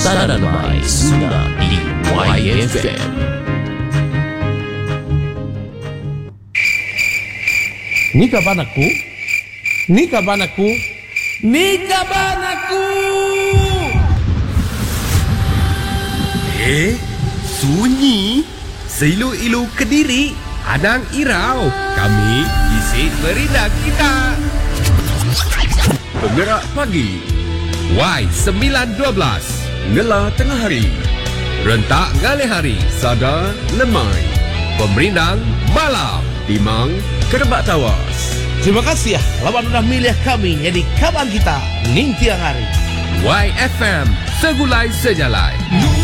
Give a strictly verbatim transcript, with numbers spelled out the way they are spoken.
Saranmai Sunda di Y F M. Ni kapan aku? Ni kapan aku? Ni kapan aku? Eh, sunyi. Seilu-ilu Kediri, Anang Irau. Kami isi berindah kita. Penggerak pagi Y sembilan dua belas Ngela tengah hari, rentak ngalih hari, Sada lemai, Pemerindang malam, Timang kerebak tawas. Terima kasih ya, lawan sudah milih kami jadi kawan kita ning tiang hari. Y F M segulai sejalai.